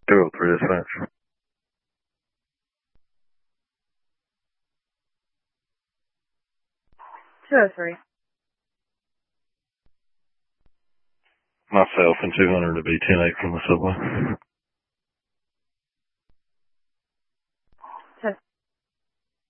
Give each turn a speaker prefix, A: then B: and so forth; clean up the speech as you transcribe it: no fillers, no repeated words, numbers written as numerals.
A: 203 dispatch. Myself and 200 to be 10-8 from the subway.